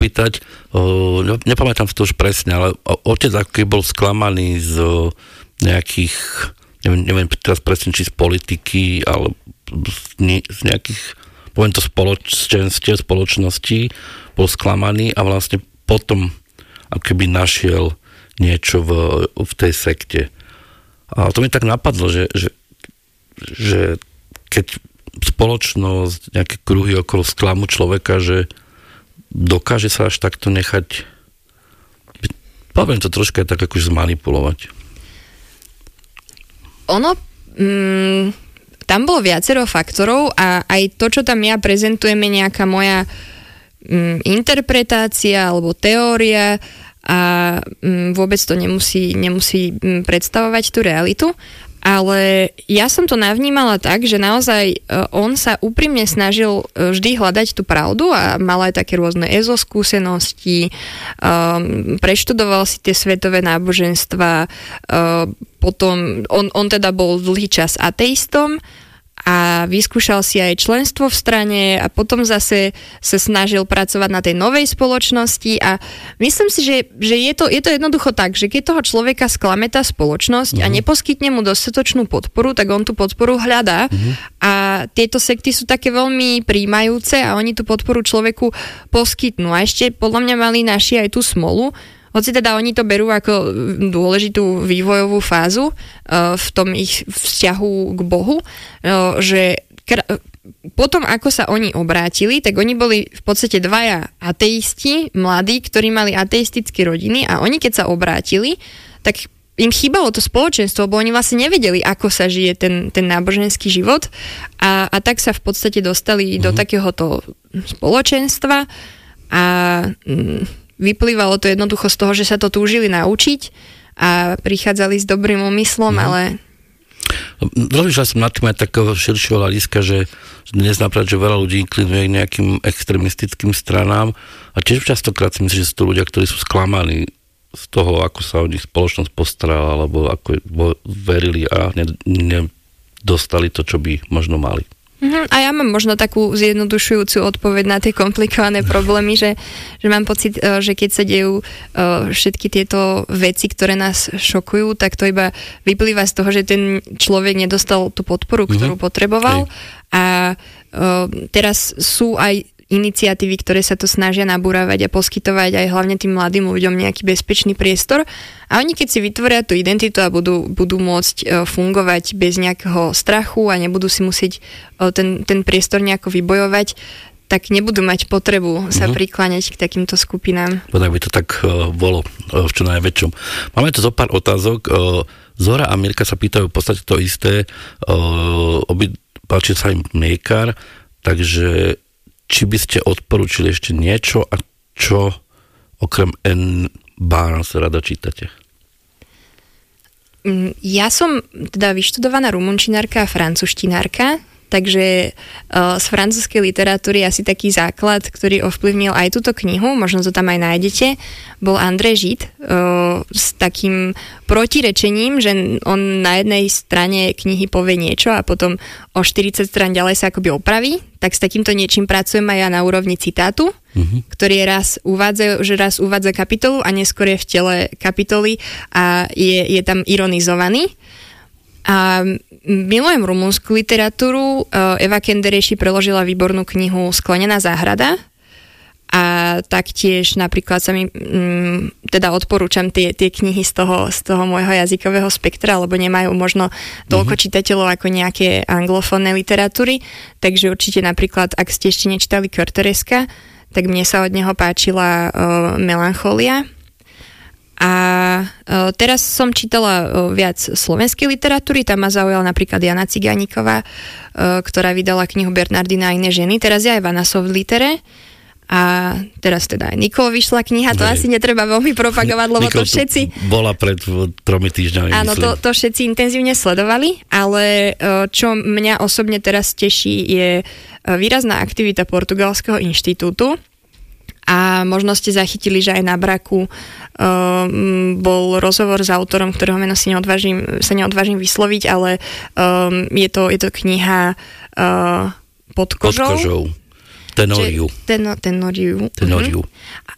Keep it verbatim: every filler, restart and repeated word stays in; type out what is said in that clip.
opýtať, o, nepamätám si to už presne, ale otec aký bol sklamaný z nejakých, neviem, neviem teraz presne, či z politiky, ale z, z nejakých, poviem to, spoločenstiev, spoločností, bol sklamaný a vlastne potom akoby našiel niečo v, v tej sekte. A to mi tak napadlo, že, že, že keď spoločnosť, nejaké kruhy okolo sklamu človeka, že dokáže sa až takto nechať, poviem to troška tak akože zmanipulovať. Ono, mm, tam bolo viacero faktorov a aj to, čo tam ja prezentujem, je nejaká moja mm, interpretácia alebo teória a mm, vôbec to nemusí, nemusí mm, predstavovať tú realitu. Ale ja som to navnímala tak, že naozaj on sa úprimne snažil vždy hľadať tú pravdu a mal aj také rôzne ezo skúsenosti, um, preštudoval si tie svetové náboženstva, um, potom on, on teda bol dlhý čas ateistom a vyskúšal si aj členstvo v strane a potom zase sa snažil pracovať na tej novej spoločnosti a myslím si, že, že je, to, je to jednoducho tak, že keď toho človeka sklame tá spoločnosť uh-huh. a neposkytne mu dostatočnú podporu, tak on tú podporu hľadá uh-huh. a tieto sekty sú také veľmi príjmajúce a oni tú podporu človeku poskytnú a ešte podľa mňa mali naši aj tú smolu, hoci teda oni to berú ako dôležitú vývojovú fázu uh, v tom ich vzťahu k Bohu, uh, že kr- potom, ako sa oni obrátili, tak oni boli v podstate dvaja ateisti, mladí, ktorí mali ateistické rodiny a oni keď sa obrátili, tak im chýbalo to spoločenstvo, lebo oni vlastne nevedeli, ako sa žije ten, ten náboženský život a, a tak sa v podstate dostali mm-hmm. do takéhoto spoločenstva a... Mm, vyplývalo to jednoducho z toho, že sa to túžili naučiť a prichádzali s dobrým úmyslom, mm. ale... Rozmýšľal som nad tým aj takého širšieho hľadiska, že dnes napríklad, že veľa ľudí inklinuje k nejakým extremistickým stranám a tiež častokrát si myslím, že sú to ľudia, ktorí sú sklamaní z toho, ako sa o nich spoločnosť postarala, alebo ako verili a nedostali to, čo by možno mali. Uh-huh. A ja mám možno takú zjednodušujúcu odpoveď na tie komplikované problémy, že, že mám pocit, že keď sa dejú všetky tieto veci, ktoré nás šokujú, tak to iba vyplýva z toho, že ten človek nedostal tú podporu, ktorú uh-huh. potreboval. Hej. A uh, teraz sú aj iniciatívy, ktoré sa to snažia nabúravať a poskytovať aj hlavne tým mladým ľuďom nejaký bezpečný priestor. A oni keď si vytvoria tú identitu a budú, budú môcť fungovať bez nejakého strachu a nebudú si musieť ten, ten priestor nejako vybojovať, tak nebudú mať potrebu sa uh-huh. prikláňať k takýmto skupinám. Podľa by to tak uh, bolo uh, v čo najväčšom. Máme tu zo pár otázok. Uh, Zora a Mirka sa pýtajú v podstate to isté. Uh, obi páči sa im mliekar, takže či by ste odporúčili ešte niečo a čo okrem Anne Barnes rada čítate? Ja som teda vyštudovaná rumunčinárka a francúzštinárka, takže uh, z francúzskej literatúry asi taký základ, ktorý ovplyvnil aj túto knihu, možno to tam aj nájdete, bol André Gide uh, s takým protirečením, že on na jednej strane knihy povie niečo a potom o štyridsať strán ďalej sa akoby opraví, tak s takýmto niečím pracujem aj ja na úrovni citátu, uh-huh. ktorý je raz uvádza, že raz uvádza kapitolu a neskôr je v tele kapitoly a je, je tam ironizovaný. A milujem rumunskú literatúru. Eva Kendereši preložila výbornú knihu Sklenená záhrada a taktiež napríklad sa mi mm, teda odporúčam tie, tie knihy z toho, z toho môjho jazykového spektra, lebo nemajú možno toľko mm-hmm. čitateľov ako nejaké anglofónne literatúry, takže určite napríklad, ak ste ešte nečítali Körtereska, tak mne sa od neho páčila uh, Melancholia. A uh, teraz som čítala uh, viac slovenskej literatúry, tam ma zaujala napríklad Jana Cigániková, uh, ktorá vydala knihu Bernardina a iné ženy, teraz je aj Vanasov v litere a teraz teda aj Nikol vyšla kniha, to Nej. asi netreba veľmi propagovať, lebo Nikol to všetci... bola pred tromi týždňami, Áno, to, to všetci intenzívne sledovali, ale uh, čo mňa osobne teraz teší je uh, výrazná aktivita Portugalského inštitútu. A možno ste zachytili, že aj na Braku um, bol rozhovor s autorom, ktorého meno si neodvážim, sa neodvážim vysloviť, ale um, je, to, je to kniha uh, Pod kožou. Pod kožou. Tenoriu. Ten, tenoriu. Tenoriu. Uh-huh.